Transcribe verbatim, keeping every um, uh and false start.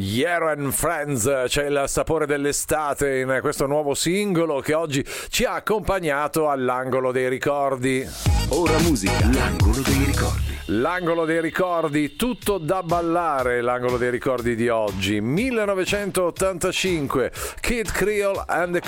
Yero and Friends, c'è il sapore dell'estate in questo nuovo singolo che oggi ci ha accompagnato all'angolo dei ricordi. Ora musica, l'angolo dei ricordi. L'angolo dei ricordi, tutto da ballare, l'angolo dei ricordi di oggi. millenovecentottantacinque, Kid Creole and the